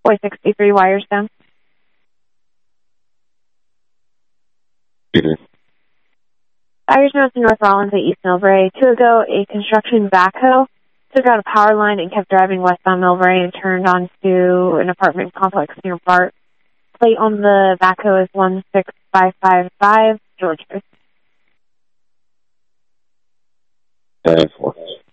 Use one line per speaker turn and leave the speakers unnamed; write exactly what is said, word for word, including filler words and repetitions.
four sixty-three wires down.
Mm-hmm.
Irish Mountain, North Rollins at East Millbrae. Two ago, a construction backhoe took out a power line and kept driving westbound Millbrae and turned onto an apartment complex near Bart. Plate on the backhoe is one six five five five, Georgia.
Nine four.